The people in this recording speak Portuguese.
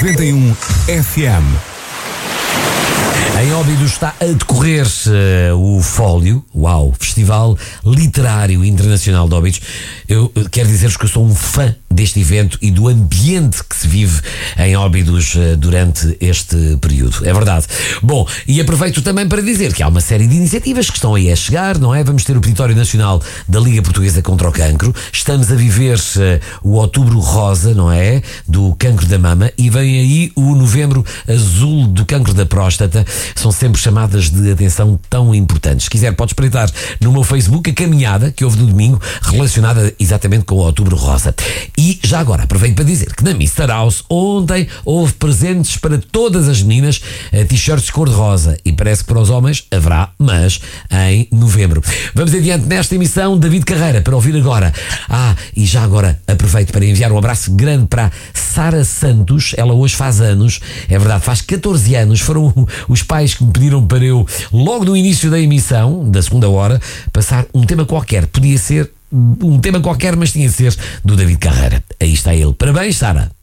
91 FM. Em Óbidos está a decorrer o Fólio, Festival Literário Internacional de Óbidos. Eu quero dizer-vos que eu sou um fã deste evento e do ambiente que se vive em Óbidos durante este período. É verdade. Bom, e aproveito também para dizer que há uma série de iniciativas que estão aí a chegar, não é? Vamos ter o Peditório Nacional da Liga Portuguesa contra o Cancro. Estamos a viver o Outubro Rosa, não é? Do cancro da mama. E vem aí o Novembro Azul do cancro da próstata. São sempre chamadas de atenção tão importantes. Se quiser, pode espreitar no meu Facebook a caminhada que houve no domingo relacionada exatamente com o Outubro Rosa. E já agora aproveito para dizer que na Mr. House ontem houve presentes para todas as meninas, t-shirts cor-de-rosa, e parece que para os homens haverá, mas em novembro. Vamos adiante nesta emissão. David Carreira para ouvir agora. E já agora aproveito para enviar um abraço grande para Sara Santos. Ela hoje faz anos, é verdade, faz 14 anos. Foram os pais que me pediram para eu, logo no início da emissão, da segunda hora, passar um tema qualquer. Podia ser um tema qualquer, mas tinha de ser do David Carreira. Aí está ele. Parabéns, Sara.